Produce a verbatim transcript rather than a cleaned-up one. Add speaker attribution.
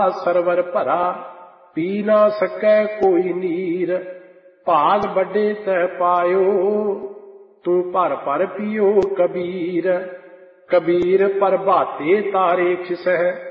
Speaker 1: Server भरा, P ना सकै कोई नीर। भाग बड़े तै पायो, तू भर भर पियो कबीर। कबीर प्रभाते तारे खिसै,